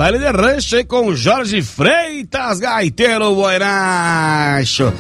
baile de rancho aí com Jorge Freitas, gaiteiro buenacho.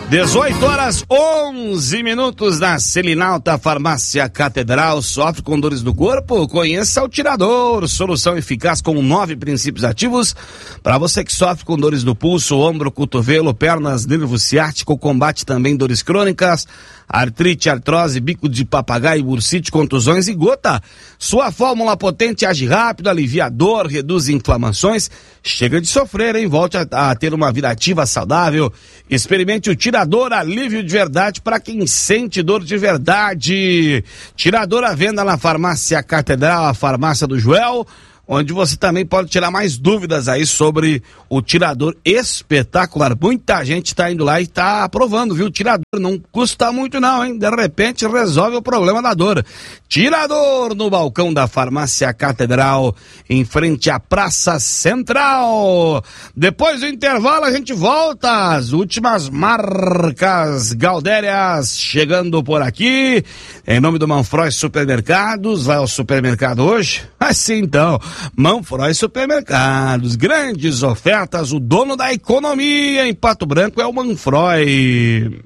18h11 na Selinalta Farmácia Catedral. Sofre com dores do corpo? Conheça o Tirador, solução eficaz com 9 princípios ativos para você que sofre com dores do pulso, ombro, cotovelo, pernas, nervo ciático. Combate também dores crônicas, artrite, artrose, bico de papagaio, bursite, contusões e gota. Sua fórmula potente age rápido, alivia a dor, reduz inflamações. Chega de sofrer, hein? Volte a ter uma vida ativa, saudável. Experimente o Tirador, alívio de verdade para quem sente dor de verdade. Tirador à venda na Farmácia Catedral, a farmácia do Joel, onde você também pode tirar mais dúvidas aí sobre o Tirador espetacular. Muita gente tá indo lá e tá aprovando, viu? Tirador não custa muito não, hein? De repente resolve o problema da dor. Tirador no balcão da Farmácia Catedral, em frente à Praça Central. Depois do intervalo a gente volta. As últimas marcas Galdérias chegando por aqui. Em nome do Manfroy Supermercados. Vai ao supermercado hoje? Assim então. Manfroy Supermercados, grandes ofertas, o dono da economia em Pato Branco é o Manfroy.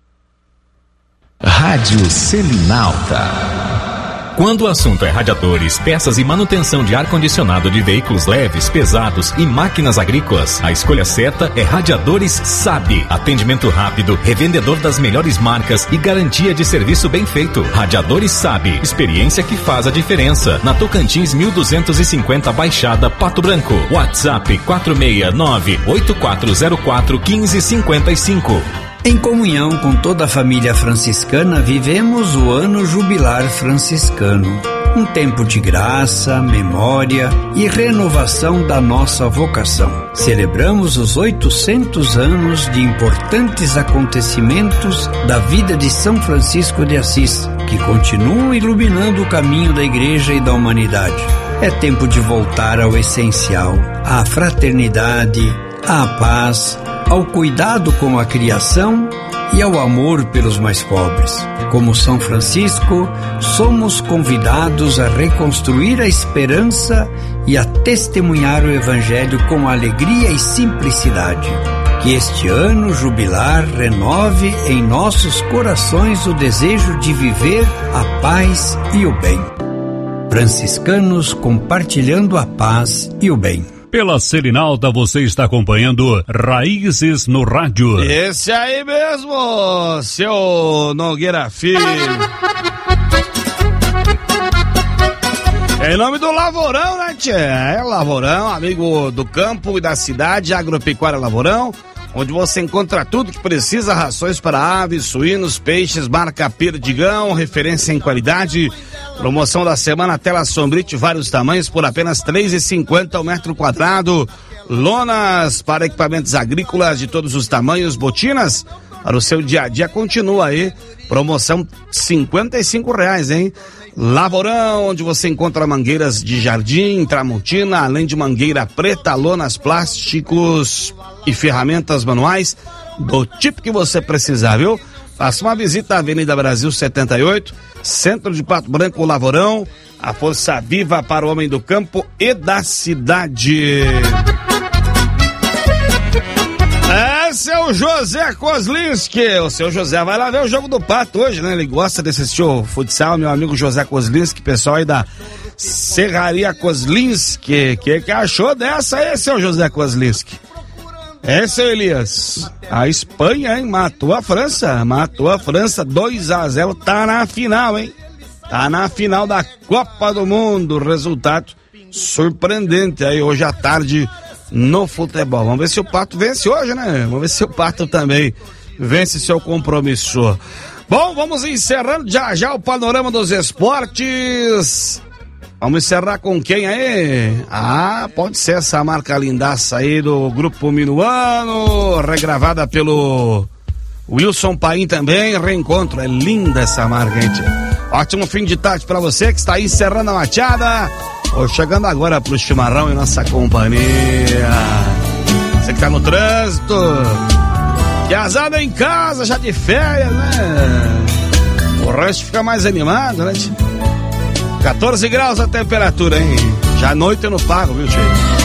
Rádio Selinalta. Quando o assunto é radiadores, peças e manutenção de ar-condicionado de veículos leves, pesados e máquinas agrícolas, a escolha certa é Radiadores SAB. Atendimento rápido, revendedor das melhores marcas e garantia de serviço bem feito. Radiadores SAB, experiência que faz a diferença. Na Tocantins 1250 Baixada, Pato Branco. WhatsApp 469-8404-1555. Em comunhão com toda a família franciscana, vivemos o ano jubilar franciscano. Um tempo de graça, memória e renovação da nossa vocação. Celebramos os 800 anos de importantes acontecimentos da vida de São Francisco de Assis, que continuam iluminando o caminho da Igreja e da humanidade. É tempo de voltar ao essencial, à fraternidade, à paz, ao cuidado com a criação e ao amor pelos mais pobres. Como São Francisco, somos convidados a reconstruir a esperança e a testemunhar o Evangelho com alegria e simplicidade. Que este ano jubilar renove em nossos corações o desejo de viver a paz e o bem. Franciscanos compartilhando a paz e o bem. Pela Selinalta você está acompanhando Raízes no Rádio. Esse aí mesmo, seu Nogueira Filho. Em nome do Lavourão, né, tchê? É Lavourão, amigo do campo e da cidade, Agropecuária Lavourão, onde você encontra tudo que precisa, rações para aves, suínos, peixes, marca Perdigão, referência em qualidade. Promoção da semana, tela Sombrite, vários tamanhos por apenas R$ 3,50 o metro quadrado. Lonas para equipamentos agrícolas de todos os tamanhos, botinas para o seu dia a dia, continua aí. Promoção R$ 55, hein? Lavourão, onde você encontra mangueiras de jardim, Tramontina, além de mangueira preta, lonas, plásticos e ferramentas manuais do tipo que você precisar, viu? Faça uma visita à Avenida Brasil 78, centro de Pato Branco, Lavourão, a força viva para o homem do campo e da esse é o José Kozlinski. O seu José vai lá ver o jogo do Pato hoje, né? Ele gosta de assistir o futsal, meu amigo José Kozlinski, pessoal aí da Serraria Kozlinski. Que achou dessa aí, seu José Kozlinski? É, seu Elias, a Espanha, hein, matou a França 2-0, tá na final, hein, tá na final da Copa do Mundo, resultado surpreendente aí hoje à tarde no futebol. Vamos ver se o Pato vence hoje, né, vamos ver se o Pato também vence seu compromisso. Bom, vamos encerrando já o panorama dos esportes. Vamos encerrar com quem aí? Ah, pode ser essa marca lindaça aí do Grupo Minuano, regravada pelo Wilson Paim também, Reencontro. É linda essa marca, gente. Ótimo fim de tarde pra você que está aí encerrando a machada. Ou chegando agora pro chimarrão em nossa companhia. Você que tá no trânsito, que azada em casa, já de férias, né? O resto fica mais animado, né? 14 graus a temperatura, hein? Já à noite eu não pago, viu, tio?